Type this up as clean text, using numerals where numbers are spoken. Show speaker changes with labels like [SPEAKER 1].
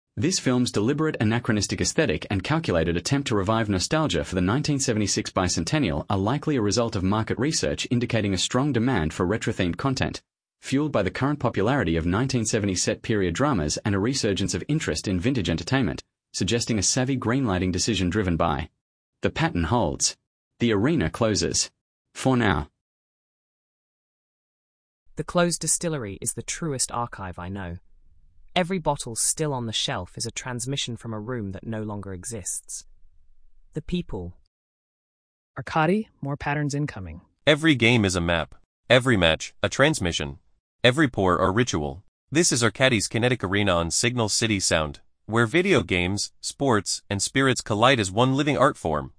[SPEAKER 1] This film's deliberate anachronistic aesthetic and calculated attempt to revive nostalgia for the 1976 bicentennial are likely a result of market research indicating a strong demand for retro-themed content, fueled by the current popularity of 1970s set-period dramas and a resurgence of interest in vintage entertainment, suggesting a savvy greenlighting decision driven by the pattern holds. The arena closes. For now.
[SPEAKER 2] The closed distillery is the truest archive I know. Every bottle still on the shelf is a transmission from a room that no longer exists. The people.
[SPEAKER 3] Arkady, more patterns incoming.
[SPEAKER 4] Every game is a map. Every match, a transmission. Every pour, a ritual. This is Arkady's kinetic arena on Signal City Sound, where video games, sports, and spirits collide as one living art form.